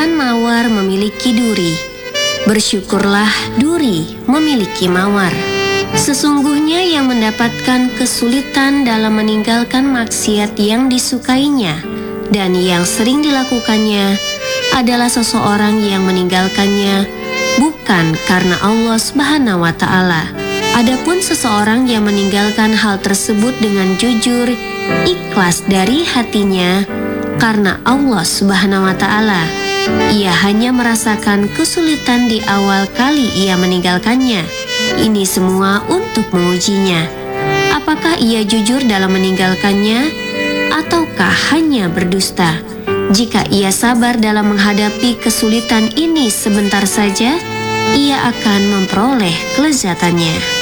Bukan mawar memiliki duri, bersyukurlah duri memiliki mawar. Sesungguhnya yang mendapatkan kesulitan dalam meninggalkan maksiat yang disukainya dan yang sering dilakukannya adalah seseorang yang meninggalkannya bukan karena Allah Subhanahu wa Ta'ala. Adapun seseorang yang meninggalkan hal tersebut dengan jujur, ikhlas dari hatinya karena Allah Subhanahu wa Ta'ala, ia hanya merasakan kesulitan di awal kali ia meninggalkannya. Ini semua untuk mengujinya. Apakah ia jujur dalam meninggalkannya ataukah hanya berdusta? Jika ia sabar dalam menghadapi kesulitan ini sebentar saja, ia akan memperoleh kelezatannya.